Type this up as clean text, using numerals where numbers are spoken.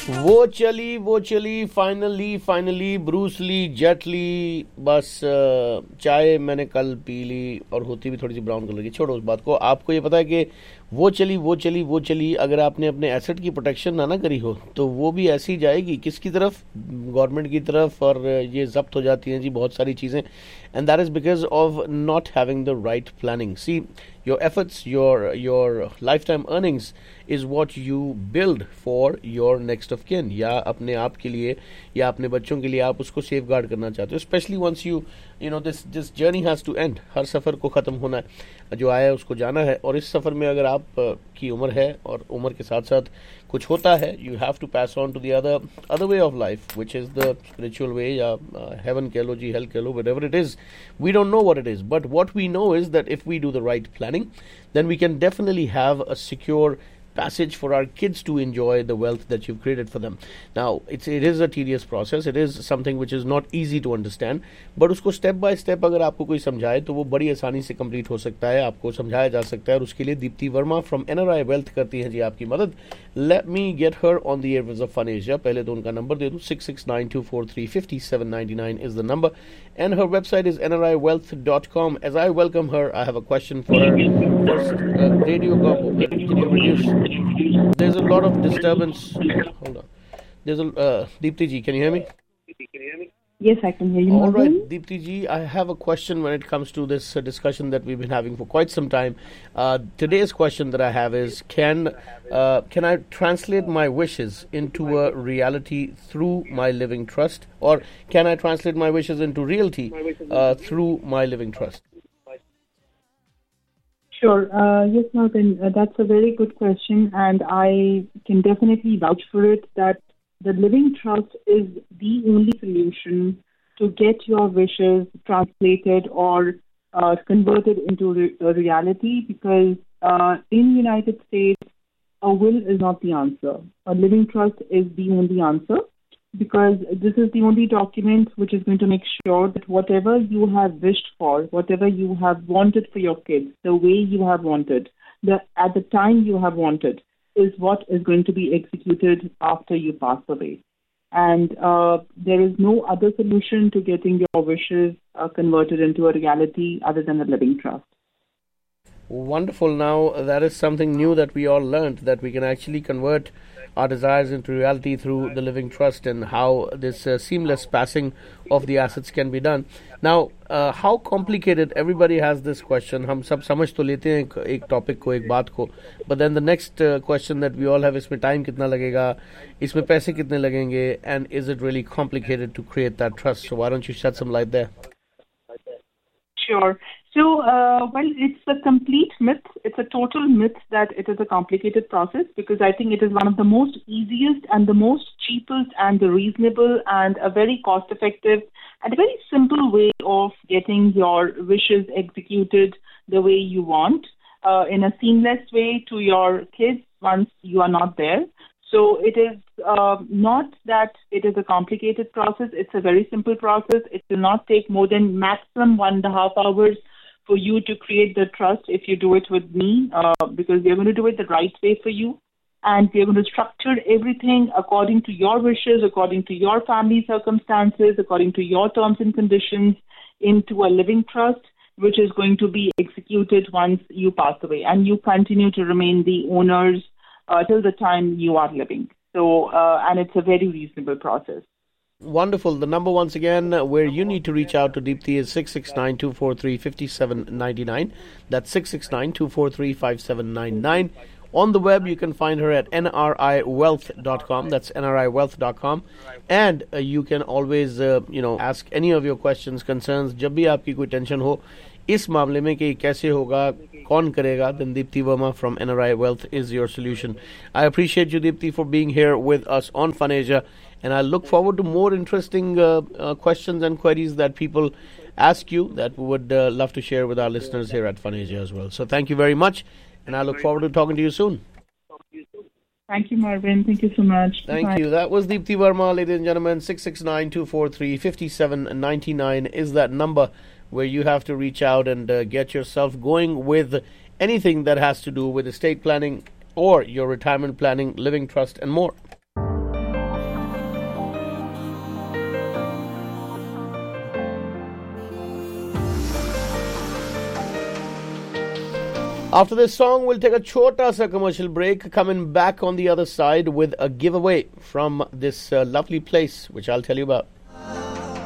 वो चली finally Bruce Lee jet ली। बस चाय मैंने कल पी ली और होती भी थोड़ी सी ब्राउन कलर की। छोड़ो उस बात को। आपको ये पता है कि वो चली अगर आपने अपने एसेट की प्रोटेक्शन ना करी हो तो वो भी ऐसी जाएगी किसकी तरफ, गवर्नमेंट की तरफ, और ये जब्त हो जाती हैं जी बहुत सारी चीज़ें। And that is because of not having the right planning. C, your efforts, your lifetime earnings is what you build for your next of kin, या अपने आप के लिए या अपने बच्चों के लिए आप उसको सेफ गार्ड करना चाहते हो। Specially once you know this journey has to and. हर सफ़र को ख़त्म होना है, जो आया है उसको जाना है। और इस सफ़र में अगर आप की उम्र है और उम्र के साथ साथ कुछ होता है, you have to pass on to the other way of life which is the spiritual way, या हेवन कह लो जी, हेल कह लो, whatever it is. We don't know what it is, but what we know is that if we do the right planning, then we can definitely have a secure passage for our kids to enjoy the wealth that you've created for them. Now, it is a tedious process. It is something which is not easy to understand. But उसको step by step अगर आपको कोई समझाए तो वो बड़ी आसानी से complete हो सकता है, आपको समझाया जा सकता है। और उसके लिए Deepti Verma from NRI Wealth करती हैं जी आपकी मदद। Let me get her on the air with the Fun Asia. पहले तो उनका नंबर दे दूँ, 6692435799 is the number. And her website is nriwealth.com. As I welcome her, I have a question for her. First, radio combo. Can you reduce? There's a lot of disturbance. Hold on. There's a Deepti ji, can you hear me? Yes, I can hear you. All right, Deepti ji, I have a question when it comes to this discussion that we've been having for quite some time. Today's question that I have is, can I translate my wishes into a reality through my living trust, or can I translate my wishes into reality through my living trust? Sure. Yes, Marvin, that's a very good question, and I can definitely vouch for it that the living trust is the only solution to get your wishes translated or converted into reality, because in the United States, a will is not the answer. A living trust is the only answer, because this is the only document which is going to make sure that whatever you have wished for, whatever you have wanted for your kids, the way you have wanted, at the time you have wanted, is what is going to be executed after you pass away. And there is no other solution to getting your wishes converted into a reality other than a living trust. Wonderful. Now, that is something new that we all learned, that we can actually convert our desires into reality through the living trust, and how this seamless passing of the assets can be done. Now, how complicated, everybody has this question. हम सब समझ तो लेते हैं एक topic को, एक बात को, but then the next question that we all have, इसमें टाइम कितना लगेगा, इसमें पैसे कितने लगेंगे, and is it really complicated to create that trust? So why don't you shed some light there? Sure. So, well, it's a complete myth. It's a total myth that it is a complicated process, because I think it is one of the most easiest and the most cheapest and the reasonable and a very cost-effective and a very simple way of getting your wishes executed the way you want, in a seamless way to your kids once you are not there. So it is not that it is a complicated process. It's a very simple process. It will not take more than maximum 1.5 hours for you to create the trust if you do it with me, because we are going to do it the right way for you. And we are going to structure everything according to your wishes, according to your family circumstances, according to your terms and conditions, into a living trust, which is going to be executed once you pass away. And you continue to remain the owners till the time you are living. So, and it's a very reasonable process. Wonderful. The number once again where you need to reach out to Deepti is 669-243-5799. That's 669-243-5799. On the web, you can find her at nriwealth.com. That's nriwealth.com. And you can always, ask any of your questions, concerns. जब भी आपकी कोई tension हो इस मामले में कि कैसे होगा, कौन करेगा, then Deepti Verma from NRI Wealth is your solution. I appreciate you, Deepti, for being here with us on Fun Asia, and I look forward to more interesting questions and queries that people ask you that we would love to share with our listeners here at Fun Asia as well. So thank you very much, and I look forward to talking to you soon. Thank you, Marvin. Thank you so much. Thank you. That was Deepti Verma, ladies and gentlemen. 669-243-5799 is that number where you have to reach out and get yourself going with anything that has to do with estate planning or your retirement planning, living trust, and more. After this song, we'll take a chota sa commercial break, coming back on the other side with a giveaway from this lovely place, which I'll tell you about.